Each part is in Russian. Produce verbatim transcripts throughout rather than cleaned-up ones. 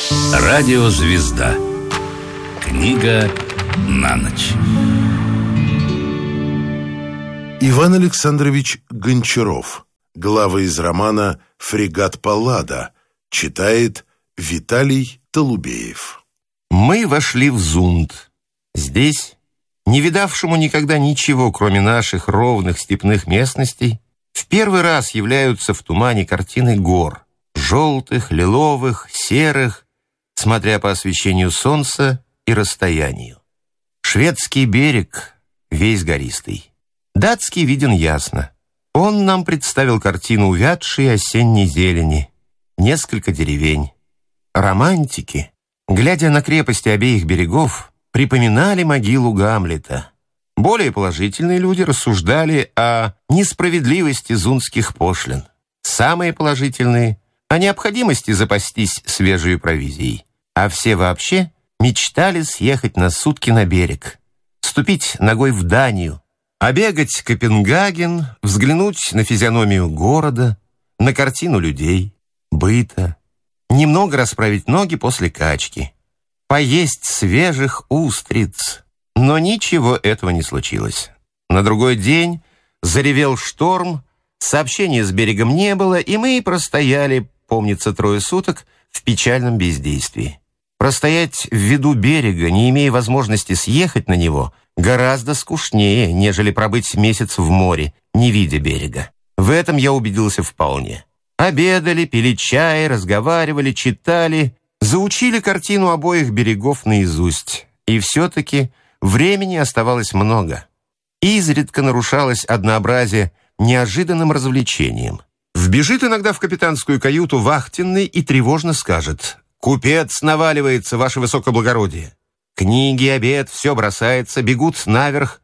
Радиозвезда. Книга на ночь. Иван Александрович Гончаров. Главы из романа «Фрегат Паллада». Читает Виталий Толубеев. Мы вошли в Зунд. Здесь, не видавшему никогда ничего, кроме наших ровных степных местностей, в первый раз являются в тумане картины гор, желтых, лиловых, серых, смотря по освещению солнца и расстоянию. Шведский берег весь гористый. Датский виден ясно. Он нам представил картину увядшей осенней зелени, несколько деревень. Романтики, глядя на крепости обеих берегов, припоминали могилу Гамлета. Более положительные люди рассуждали о несправедливости зундских пошлин. Самые положительные — о необходимости запастись свежей провизией. А все вообще мечтали съехать на сутки на берег, ступить ногой в Данию, обегать Копенгаген, взглянуть на физиономию города, на картину людей, быта, немного расправить ноги после качки, поесть свежих устриц. Но ничего этого не случилось. На другой день заревел шторм, сообщения с берегом не было, и мы простояли, помнится, трое суток в печальном бездействии. Простоять в виду берега, не имея возможности съехать на него, гораздо скучнее, нежели пробыть месяц в море, не видя берега. В этом я убедился вполне. Обедали, пили чай, разговаривали, читали, заучили картину обоих берегов наизусть. И все-таки времени оставалось много. Изредка нарушалось однообразие неожиданным развлечением. Вбежит иногда в капитанскую каюту вахтенный и тревожно скажет: «Купец наваливается, ваше высокоблагородие». Книги, обед, все бросается, бегут наверх.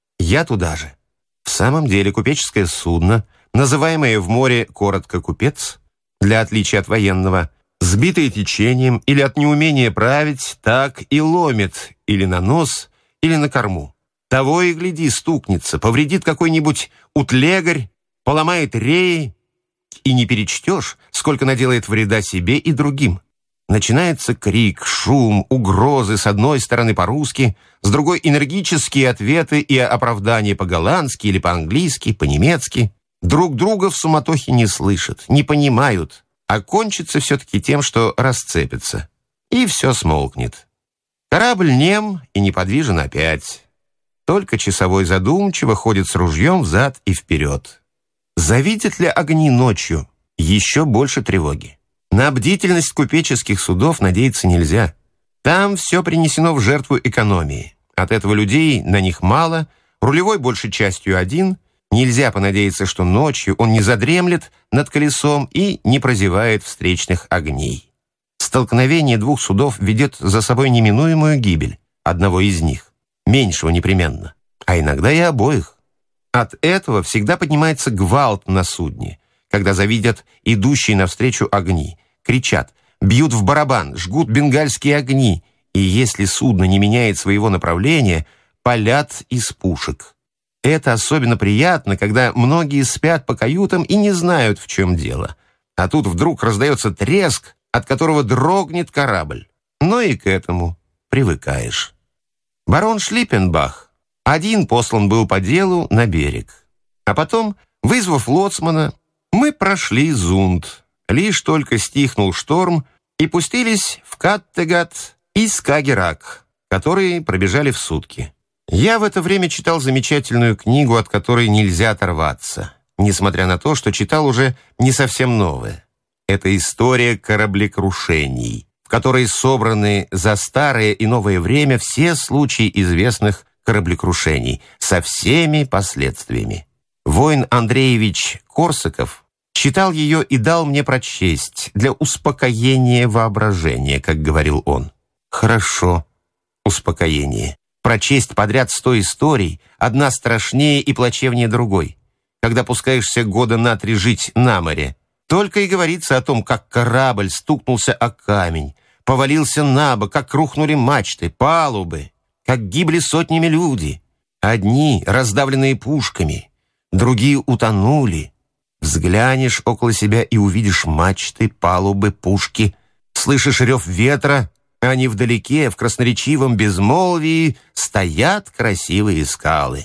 Я туда же. В самом деле купеческое судно, называемое в море коротко «купец», для отличия от военного, сбитое течением или от неумения править, так и ломит или на нос, или на корму. Того и гляди, стукнется, повредит какой-нибудь утлегарь, поломает реи, и не перечтешь, сколько наделает вреда себе и другим. Начинается крик, шум, угрозы с одной стороны по-русски, с другой энергические ответы и оправдания по-голландски или по-английски, по-немецки. Друг друга в суматохе не слышат, не понимают, а кончится все-таки тем, что расцепится. И все смолкнет. Корабль нем и неподвижен опять. Только часовой задумчиво ходит с ружьем взад и вперед. Завидят ли огни ночью? Еще больше тревоги. На бдительность купеческих судов надеяться нельзя. Там все принесено в жертву экономии. От этого людей на них мало, рулевой большей частью один. Нельзя понадеяться, что ночью он не задремлет над колесом и не прозевает встречных огней. Столкновение двух судов ведет за собой неминуемую гибель одного из них, меньшего непременно, а иногда и обоих. От этого всегда поднимается гвалт на судне, когда завидят идущие навстречу огни, кричат, бьют в барабан, жгут бенгальские огни, и если судно не меняет своего направления, палят из пушек. Это особенно приятно, когда многие спят по каютам и не знают, в чем дело. А тут вдруг раздается треск, от которого дрогнет корабль. Но и к этому привыкаешь. Барон Шлиппенбах один послан был по делу на берег. А потом, вызвав лоцмана, мы прошли Зунд. Лишь только стихнул шторм и пустились в Каттегат и Скагеррак, которые пробежали в сутки. Я в это время читал замечательную книгу, от которой нельзя оторваться, несмотря на то, что читал уже не совсем новое. Это история кораблекрушений, в которой собраны за старое и новое время все случаи известных кораблекрушений со всеми последствиями. Воин Андреевич Корсаков читал ее и дал мне прочесть для успокоения воображения, как говорил он. Хорошо, успокоение. Прочесть подряд сто историй, одна страшнее и плачевнее другой. Когда пускаешься года на три жить на море, только и говорится о том, как корабль стукнулся о камень, повалился на бок, как рухнули мачты, палубы, как гибли сотнями люди. Одни раздавленные пушками, другие утонули. Взглянешь около себя и увидишь мачты, палубы, пушки, Слышишь рев ветра, а невдалеке, в красноречивом безмолвии, стоят красивые скалы.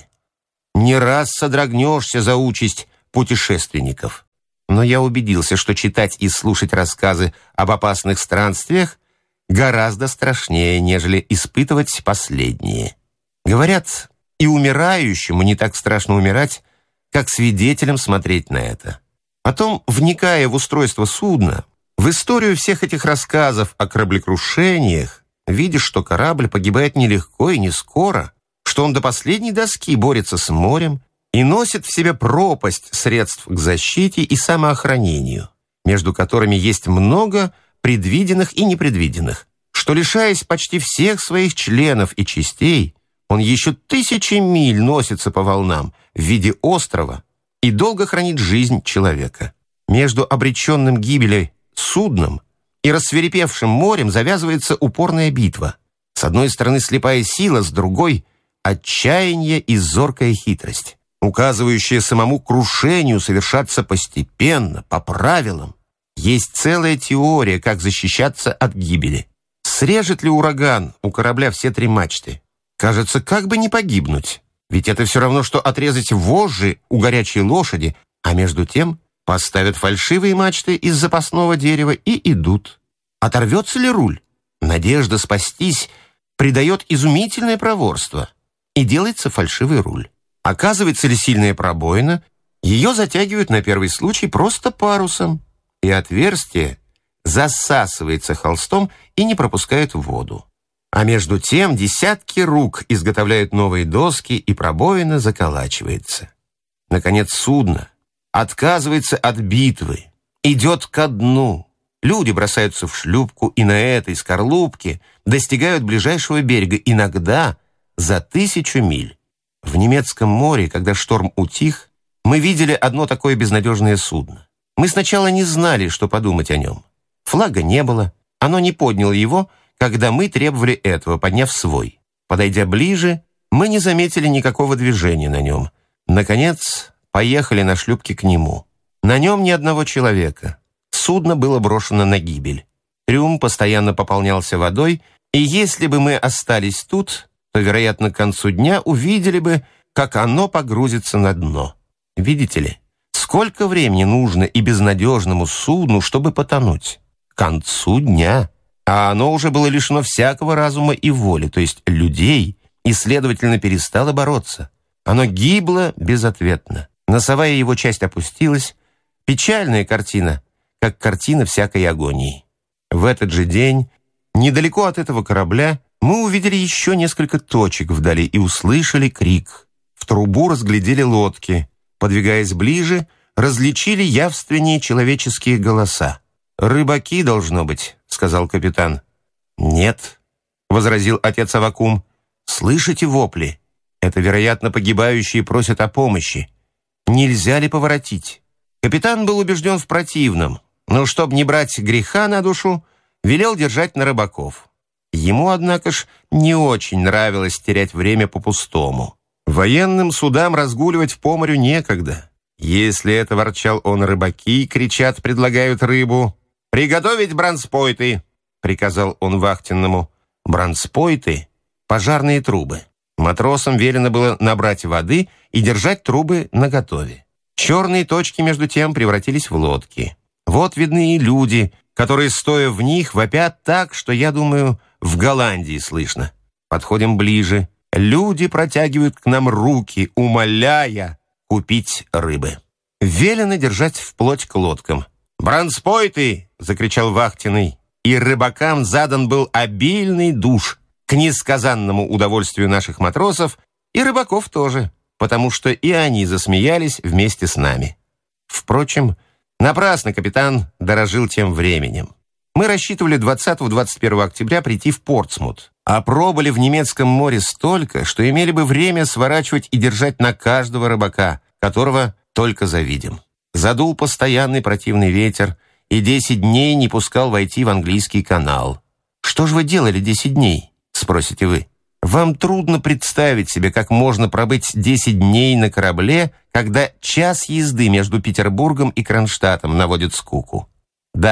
Не раз содрогнешься за участь путешественников. Но я убедился, что читать и слушать рассказы об опасных странствиях гораздо страшнее, нежели испытывать последние. Говорят, и умирающему не так страшно умирать, как свидетелям смотреть на это. Потом, вникая в устройство судна, в историю всех этих рассказов о кораблекрушениях, видишь, что корабль погибает нелегко и не скоро, что он до последней доски борется с морем и носит в себе пропасть средств к защите и самоохранению, между которыми есть много предвиденных и непредвиденных, что, лишаясь почти всех своих членов и частей, он еще тысячи миль носится по волнам в виде острова и долго хранит жизнь человека. Между обреченным гибелью судном и рассвирепевшим морем завязывается упорная битва. С одной стороны слепая сила, с другой — отчаяние и зоркая хитрость, указывающая самому крушению совершаться постепенно, по правилам. Есть целая теория, как защищаться от гибели. Срежет ли ураган у корабля все три мачты? Кажется, как бы не погибнуть. Ведь это все равно, что отрезать вожжи у горячей лошади, а между тем поставят фальшивые мачты из запасного дерева и идут. Оторвется ли руль? Надежда спастись придает изумительное проворство, и делается фальшивый руль. Оказывается ли сильная пробоина, ее затягивают на первый случай просто парусом, и отверстие засасывается холстом и не пропускает воду. А между тем десятки рук изготовляют новые доски, и пробоина заколачивается. Наконец судно отказывается от битвы, идет ко дну. Люди бросаются в шлюпку и на этой скорлупке достигают ближайшего берега, иногда за тысячу миль. В немецком море, когда шторм утих, мы видели одно такое безнадежное судно. Мы сначала не знали, что подумать о нем. Флага не было, оно не подняло его, когда мы требовали этого, подняв свой. Подойдя ближе, мы не заметили никакого движения на нем. Наконец, поехали на шлюпке к нему. На нем ни одного человека. Судно было брошено на гибель. Трюм постоянно пополнялся водой, и если бы мы остались тут, то, вероятно, к концу дня увидели бы, как оно погрузится на дно. Видите ли, сколько времени нужно и безнадежному судну, чтобы потонуть? К концу дня. А оно уже было лишено всякого разума и воли, то есть людей, и, следовательно, перестало бороться. Оно гибло безответно. Носовая его часть опустилась. Печальная картина, как картина всякой агонии. В этот же день, недалеко от этого корабля, мы увидели еще несколько точек вдали и услышали крик. В трубу разглядели лодки. Подвигаясь ближе, различили явственнее человеческие голоса. «Рыбаки, должно быть», — сказал капитан. «Нет», — возразил отец Аввакум. «Слышите вопли? Это, вероятно, погибающие просят о помощи. Нельзя ли поворотить?» Капитан был убежден в противном, но, чтобы не брать греха на душу, велел держать на рыбаков. Ему, однако ж, не очень нравилось терять время по-пустому. Военным судам разгуливать по морю некогда. Если это, ворчал он, рыбаки кричат, предлагают рыбу. «Приготовить бранспойты!» — приказал он вахтенному. Бранспойты — пожарные трубы. Матросам велено было набрать воды и держать трубы наготове. Черные точки, между тем, превратились в лодки. Вот видны и люди, которые, стоя в них, вопят так, что, я думаю, в Голландии слышно. Подходим ближе. Люди протягивают к нам руки, умоляя купить рыбы. Велено держать вплоть к лодкам. «Бранспойты!» — закричал вахтенный, и рыбакам задан был обильный душ к несказанному удовольствию наших матросов и рыбаков тоже, потому что и они засмеялись вместе с нами. Впрочем, напрасно капитан дорожил тем временем. Мы рассчитывали двадцатого-двадцать первого октября прийти в Портсмут, а пробыли в немецком море столько, что имели бы время сворачивать и держать на каждого рыбака, которого только завидим. Задул постоянный противный ветер, и десять дней не пускал войти в английский канал. «Что же вы делали десять дней?» — спросите вы. Вам трудно представить себе, как можно пробыть десять дней на корабле, когда час езды между Петербургом и Кронштадтом наводит скуку. Да,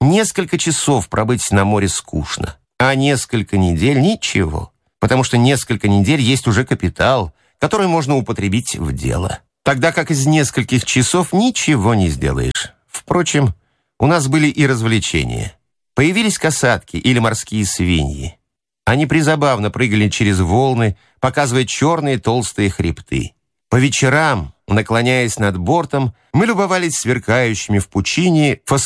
Несколько часов пробыть на море скучно, а несколько недель — ничего, потому что несколько недель есть уже капитал, который можно употребить в дело. Тогда как из нескольких часов ничего не сделаешь. Впрочем, у нас были и развлечения. Появились касатки или морские свиньи. Они призабавно прыгали через волны, показывая черные толстые хребты. По вечерам, наклоняясь над бортом, мы любовались сверкающими в пучине фосфорическими